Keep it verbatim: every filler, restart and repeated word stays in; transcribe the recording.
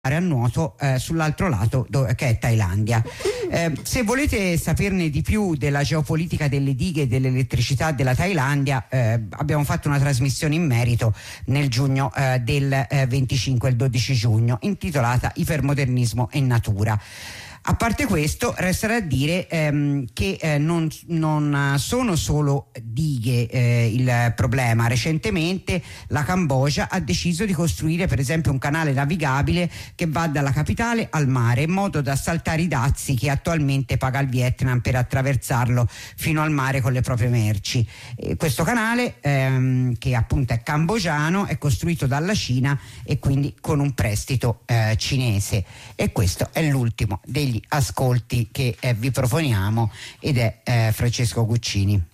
a nuoto eh, sull'altro lato dove, che è Thailandia. Eh, se volete saperne di più della geopolitica delle dighe e dell'elettricità della Thailandia, eh, abbiamo fatto una trasmissione in merito nel giugno eh, del eh, venticinque e il dodici giugno, intitolata Ipermodernismo e natura. A parte questo, resta da dire ehm, che eh, non, non sono solo dighe eh, il problema. Recentemente la Cambogia ha deciso di costruire per esempio un canale navigabile che va dalla capitale al mare, in modo da saltare i dazi che attualmente paga il Vietnam per attraversarlo fino al mare con le proprie merci. E questo canale, ehm, che appunto è cambogiano, è costruito dalla Cina e quindi con un prestito eh, cinese. E questo è l'ultimo degli ascolti che eh, vi proponiamo, ed è eh, Francesco Guccini.